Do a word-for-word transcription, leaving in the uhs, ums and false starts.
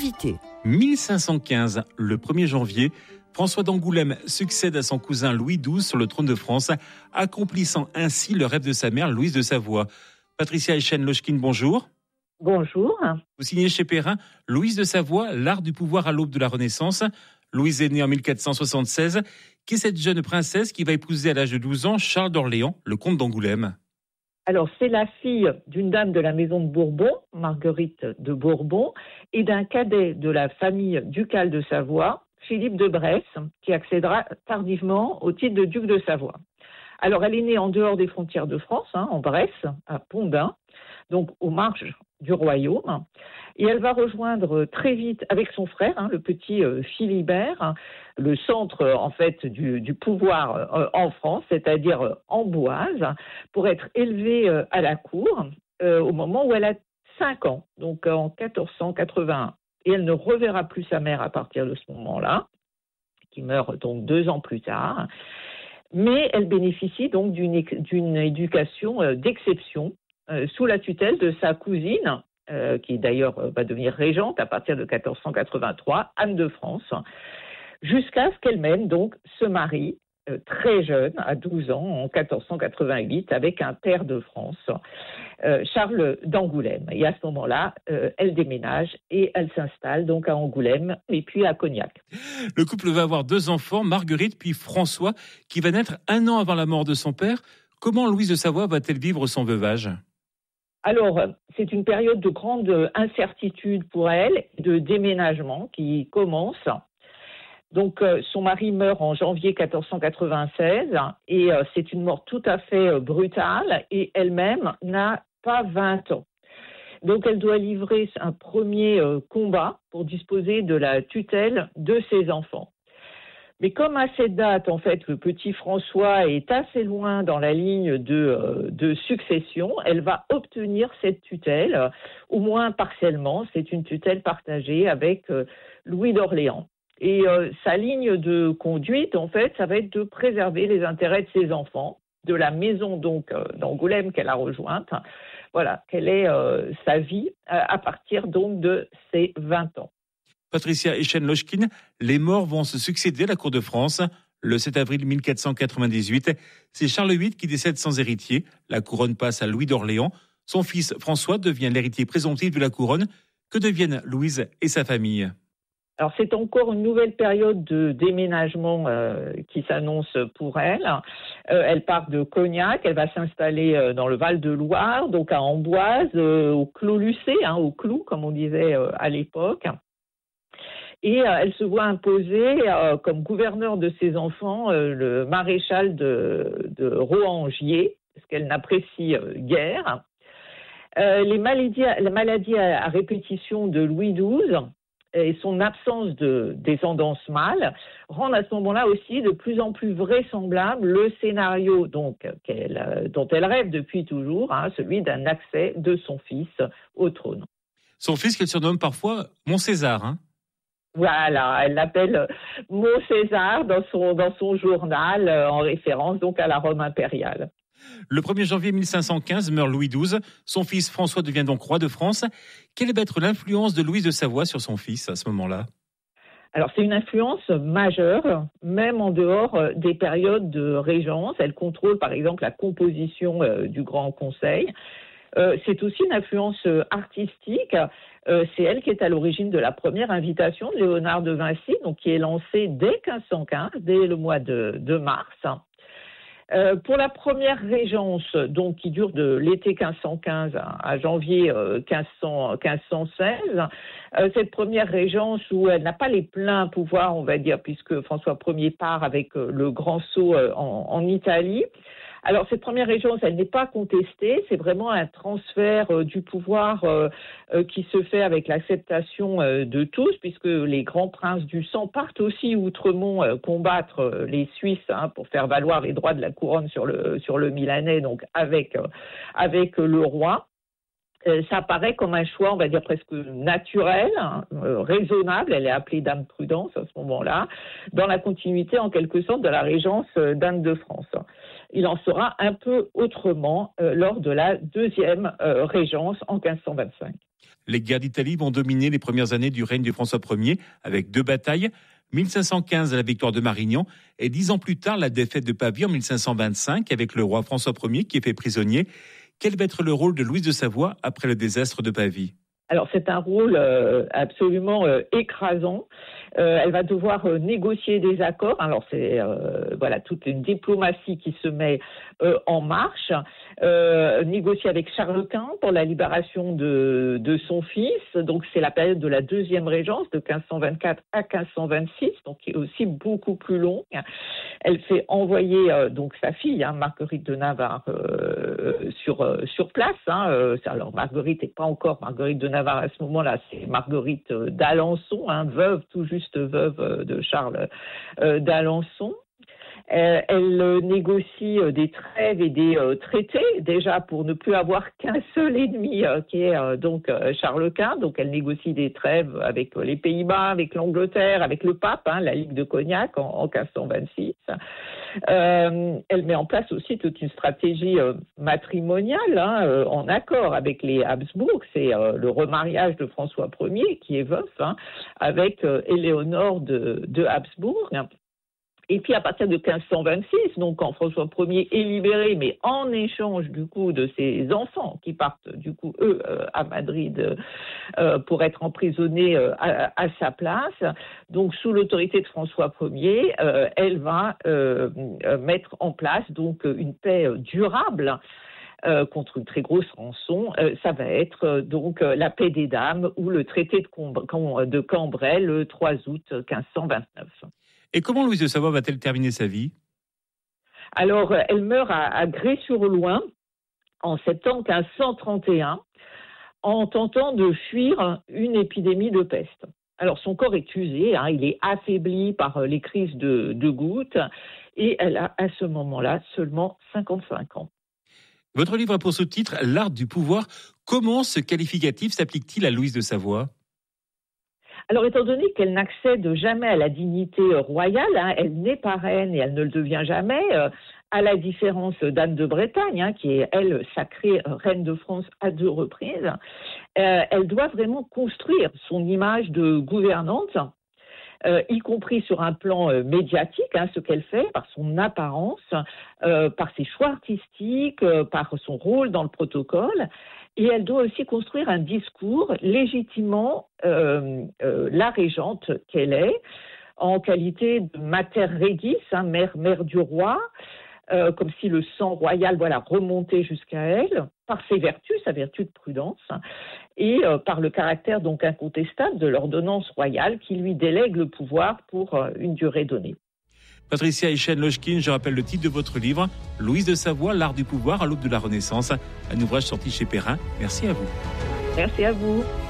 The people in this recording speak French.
invité. mille cinq cent quinze, le premier janvier, François d'Angoulême succède à son cousin Louis douze sur le trône de France, accomplissant ainsi le rêve de sa mère Louise de Savoie. Patricia Echen-Lochkin, bonjour. Bonjour. Vous signez chez Perrin Louise de Savoie, l'art du pouvoir à l'aube de la Renaissance. Louise est née en mille quatre cent soixante-seize. Qui est cette jeune princesse qui va épouser à l'âge de douze ans Charles d'Orléans, le comte d'Angoulême? Alors, c'est la fille d'une dame de la maison de Bourbon, Marguerite de Bourbon, et d'un cadet de la famille ducale de Savoie, Philippe de Bresse, qui accédera tardivement au titre de duc de Savoie. Alors, elle est née en dehors des frontières de France, hein, en Bresse, à Pont-d'Ain, donc aux marges du royaume, et elle va rejoindre très vite avec son frère, hein, le petit euh, Philibert, hein, le centre euh, en fait du, du pouvoir euh, en France, c'est-à-dire euh, Amboise, pour être élevée euh, à la cour euh, au moment où elle a cinq ans, donc euh, en quatorze cent quatre-vingt-un. Et elle ne reverra plus sa mère à partir de ce moment-là, qui meurt donc deux ans plus tard. Mais elle bénéficie donc d'une, d'une éducation euh, d'exception euh, sous la tutelle de sa cousine, euh, qui d'ailleurs euh, va devenir régente à partir de quatorze cent quatre-vingt-trois, Anne de France, jusqu'à ce qu'elle-même donc se marie euh, très jeune, à douze ans, en quatorze cent quatre-vingt-huit, avec un pair de France, euh, Charles d'Angoulême. Et à ce moment-là, euh, elle déménage et elle s'installe donc à Angoulême et puis à Cognac. Le couple va avoir deux enfants, Marguerite puis François, qui va naître un an avant la mort de son père. Comment Louise de Savoie va-t-elle vivre son veuvage ? Alors, c'est une période de grande incertitude pour elle, de déménagement qui commence. Donc, euh, son mari meurt en janvier quatorze cent quatre-vingt-seize et euh, c'est une mort tout à fait euh, brutale et elle-même n'a pas vingt ans. Donc, elle doit livrer un premier euh, combat pour disposer de la tutelle de ses enfants. Mais comme à cette date, en fait, le petit François est assez loin dans la ligne de, euh, de succession, elle va obtenir cette tutelle, euh, au moins partiellement. C'est une tutelle partagée avec euh, Louis d'Orléans. Et euh, sa ligne de conduite, en fait, ça va être de préserver les intérêts de ses enfants, de la maison donc euh, d'Angoulême qu'elle a rejointe. Voilà, quelle est euh, sa vie euh, à partir donc de ses vingt ans. Patricia Echen-Lochkin, les morts vont se succéder à la cour de France. Le sept avril mille quatre cent quatre-vingt-dix-huit, c'est Charles huit qui décède sans héritier. La couronne passe à Louis d'Orléans. Son fils François devient l'héritier présomptif de la couronne. Que deviennent Louise et sa famille ? Alors, c'est encore une nouvelle période de déménagement euh, qui s'annonce pour elle. Euh, elle part de Cognac, elle va s'installer euh, dans le Val-de-Loire, donc à Amboise, euh, au Clos Lucé, hein, au Clou, comme on disait euh, à l'époque. Et euh, elle se voit imposer euh, comme gouverneur de ses enfants euh, le maréchal de, de Rohangier, parce qu'elle n'apprécie euh, guère. Euh, les maladies, la maladie à, à répétition de Louis douze et son absence de descendance mâle rendent à ce moment-là aussi de plus en plus vraisemblable le scénario donc, qu'elle, dont elle rêve depuis toujours, hein, celui d'un accès de son fils au trône. Son fils qu'elle surnomme parfois Mon César, hein ? Voilà, elle l'appelle Mon César dans son, dans son journal, euh, en référence donc à la Rome impériale. Le premier janvier mille cinq cent quinze meurt Louis douze. Son fils François devient donc roi de France. Quelle va être l'influence de Louise de Savoie sur son fils à ce moment-là ? Alors, c'est une influence majeure, même en dehors des périodes de régence. Elle contrôle, par exemple, la composition euh, du Grand Conseil. Euh, c'est aussi une influence euh, artistique. Euh, c'est elle qui est à l'origine de la première invitation de Léonard de Vinci, donc qui est lancée dès quinze cent quinze, dès le mois de, de mars. Euh, pour la première régence, donc qui dure de l'été quinze cent quinze à, à janvier euh, quinze cents, quinze cent seize, euh, cette première régence où elle n'a pas les pleins pouvoirs, on va dire, puisque François Ier part avec euh, le grand sceau euh, en, en Italie. Alors, cette première régence, elle n'est pas contestée, c'est vraiment un transfert euh, du pouvoir euh, euh, qui se fait avec l'acceptation euh, de tous, puisque les grands princes du sang partent aussi outremont euh, combattre euh, les Suisses, hein, pour faire valoir les droits de la couronne sur le, sur le Milanais, donc avec, euh, avec euh, le roi. Euh, ça paraît comme un choix, on va dire, presque naturel, hein, euh, raisonnable. Elle est appelée Dame Prudence à ce moment-là, dans la continuité, en quelque sorte, de la régence euh, d'Anne de France. il en sera un peu autrement euh, lors de la deuxième euh, régence en quinze cent vingt-cinq. Les guerres d'Italie vont dominer les premières années du règne de François Ier avec deux batailles. mille cinq cent quinze, la victoire de Marignan, et dix ans plus tard, la défaite de Pavie en mille cinq cent vingt-cinq avec le roi François Ier qui est fait prisonnier. Quel va être le rôle de Louise de Savoie après le désastre de Pavie ? Alors c'est un rôle euh, absolument euh, écrasant. Euh, elle va devoir euh, négocier des accords. Alors c'est euh, voilà toute une diplomatie qui se met euh, en marche. Euh, négocier avec Charles Quint pour la libération de, de son fils. Donc c'est la période de la deuxième régence de quinze cent vingt-quatre à quinze cent vingt-six, donc qui est aussi beaucoup plus longue. Elle fait envoyer euh, donc sa fille, hein, Marguerite de Navarre, euh, sur euh, sur place. Hein, euh, alors Marguerite n'est pas encore Marguerite de Navarre à ce moment-là, c'est Marguerite d'Alençon, hein, veuve, tout juste veuve de Charles euh, d'Alençon. Euh, elle euh, négocie euh, des trêves et des euh, traités, déjà pour ne plus avoir qu'un seul ennemi, euh, qui est euh, donc euh, Charles Quint. Donc elle négocie des trêves avec euh, les Pays-Bas, avec l'Angleterre, avec le pape, hein, la Ligue de Cognac en, en quinze cent vingt-six. Euh, elle met en place aussi toute une stratégie euh, matrimoniale, hein, euh, en accord avec les Habsbourg. C'est euh, le remariage de François Ier, qui est veuf, hein, avec euh, Éléonore de, de Habsbourg. Et puis à partir de quinze cent vingt-six, donc quand François Ier est libéré, mais en échange du coup de ses enfants qui partent du coup eux euh, à Madrid euh, pour être emprisonnés euh, à, à sa place, donc sous l'autorité de François Ier, euh, elle va euh, mettre en place donc une paix durable. Euh, contre une très grosse rançon, euh, ça va être euh, donc euh, la paix des dames ou le traité de, Comb- de Cambrai le trois août quinze cent vingt-neuf. Et comment Louise de Savoie va-t-elle terminer sa vie ? Alors, elle meurt à, à Grès-sur-Loing en septembre quinze cent trente et un en tentant de fuir une épidémie de peste. Alors, son corps est usé, hein, il est affaibli par les crises de, de goutte et elle a à ce moment-là seulement cinquante-cinq ans. Votre livre a pour sous-titre « L'art du pouvoir ». Comment ce qualificatif s'applique-t-il à Louise de Savoie ? Alors, étant donné qu'elle n'accède jamais à la dignité royale, hein, elle n'est pas reine et elle ne le devient jamais, euh, à la différence d'Anne de Bretagne, hein, qui est, elle, sacrée reine de France à deux reprises, euh, elle doit vraiment construire son image de gouvernante, Euh, y compris sur un plan euh, médiatique, hein, ce qu'elle fait, par son apparence, euh, par ses choix artistiques, euh, par son rôle dans le protocole. Et elle doit aussi construire un discours légitimant euh, euh, la régente qu'elle est, en qualité de mater regis, hein, mère, mère du roi, euh, comme si le sang royal voilà, remontait jusqu'à elle, par ses vertus, sa vertu de prudence, et euh, par le caractère donc incontestable de l'ordonnance royale qui lui délègue le pouvoir pour euh, une durée donnée. Patricia Echenne-Lochkin, je rappelle le titre de votre livre, Louise de Savoie, l'art du pouvoir à l'aube de la Renaissance, un ouvrage sorti chez Perrin. Merci à vous. Merci à vous.